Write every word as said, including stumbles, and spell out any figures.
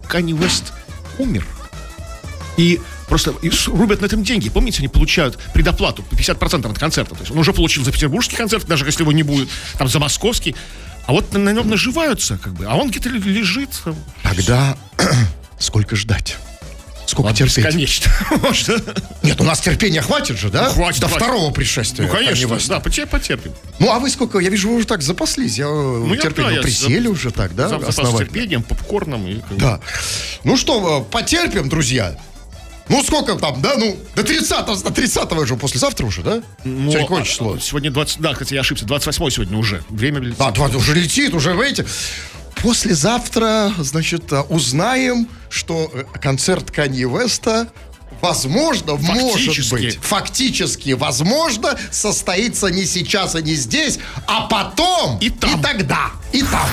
Канье Уэст умер. И просто и рубят на этом деньги. Помните, они получают предоплату пятьдесят процентов от концерта. То есть он уже получил за петербургский концерт, даже если его не будет, там за московский. А вот на нем наживаются, как бы. А он где-то лежит. Тогда сколько ждать? Сколько Ладно, терпеть? Конечно. Нет, у нас терпения хватит же, да? Ну, хватит, До хватит. второго пришествия. Ну, конечно, Канье Уэста. да, поте- потерпим. Ну, а вы сколько? Я вижу, вы уже так запаслись. Я Ну, я, терпение. да, Вы я присели за- уже так, да? За- запас основательно? терпением, попкорном. И, как бы, Да. Ну что, потерпим, друзья. Ну, сколько там, да? Ну, до тридцатого, до тридцатого же, послезавтра уже, да? ну, Сегодня какое а- число? Сегодня двадцать, да, кстати, я ошибся, двадцать восьмое сегодня уже. Время летит. Да, два- уже летит, уже, видите. Послезавтра, значит, узнаем, что э, концерт Канье Уэста, возможно, может Фактически. быть, фактически, возможно, состоится не сейчас и не здесь, а потом И там. и тогда, и там.